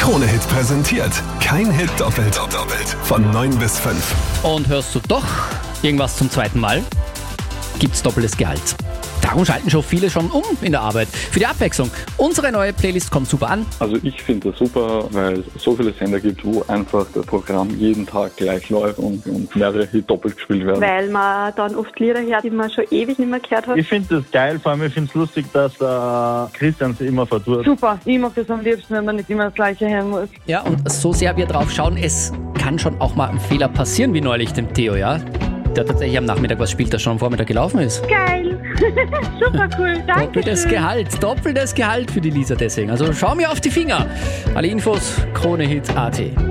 Krone-Hit präsentiert. Kein Hit doppelt. Von 9 bis 5. Und hörst du doch irgendwas zum zweiten Mal? Gibt's doppeltes Gehalt. Darum schalten schon viele schon um in der Arbeit. Für die Abwechslung. Unsere neue Playlist kommt super an. Also ich finde das super, weil es so viele Sender gibt, wo einfach das Programm jeden Tag gleich läuft und mehrere Hits doppelt gespielt werden. Weil man dann oft Lieder hört, die man schon ewig nicht mehr gehört hat. Ich finde das geil, vor allem ich finde es lustig, dass Christian sich immer vertut. Super, ich mag das am liebsten, wenn man nicht immer das Gleiche hören muss. Ja, und so sehr wir drauf schauen, es kann schon auch mal ein Fehler passieren, wie neulich dem Theo, ja? Der tatsächlich am Nachmittag was spielt, das schon am Vormittag gelaufen ist. Geil! Super cool, danke. Doppeltes Gehalt für die Lisa deswegen. Also schau mir auf die Finger. Alle Infos, KroneHit.at.